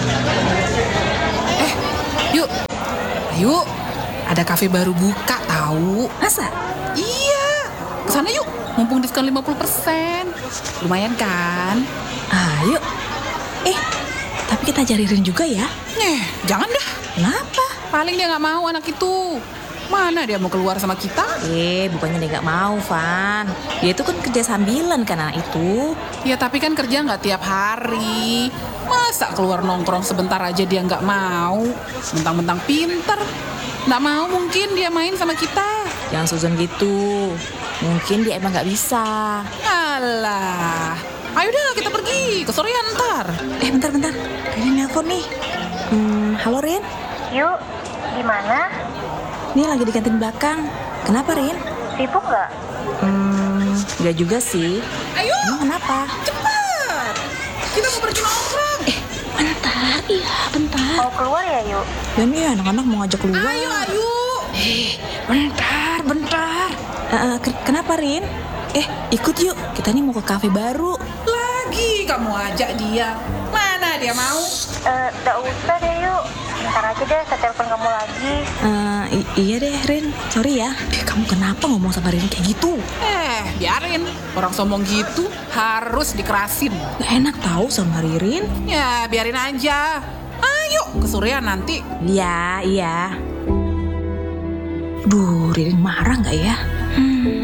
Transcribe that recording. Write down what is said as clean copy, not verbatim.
Yuk, ayo. Ada kafe baru buka tahu. Masa? Iya, kesana yuk. Mumpung diskon 50%. Lumayan kan? Ayo. Tapi kita cari Rin juga ya. Jangan dah. Kenapa? Paling dia gak mau anak itu. Mana dia mau keluar sama kita? Bukannya dia gak mau, Van. Dia itu kan kerja sambilan kan anak itu. Ya tapi kan kerja gak tiap hari. Masa keluar nongkrong sebentar aja dia gak mau? Mentang-mentang pinter. Gak mau mungkin dia main sama kita. Jangan suzon gitu. Mungkin dia emang gak bisa. Alah. Ayo dah kita pergi. Kesorean ntar. Bentar. Rin nelfon nih. Halo Rin. Yuk, di mana? Nih lagi di kantin belakang. Kenapa Rin? Sibuk nggak? Nggak juga sih. Ayo. Emang kenapa? Cepat. Kita mau pergi nongkrong. Bentar. Mau keluar ya, Yuk? Ya nih anak-anak mau ngajak keluar. Ayo. Bentar. Kenapa Rin? Ikut yuk. Kita nih mau ke kafe baru. Lagi kamu ajak dia. Mana dia mau? Nggak usah deh, Yuk. Ntar aja deh, saya telepon kamu lagi. Iya deh Rin. Sorry ya. Kamu kenapa ngomong sama Rin kayak gitu? Biarin. Orang sombong gitu harus dikerasin. Gak enak tahu sama Ririn. Ya, biarin aja. Ayo, kesorean nanti. Iya. Duh, Ririn marah gak ya?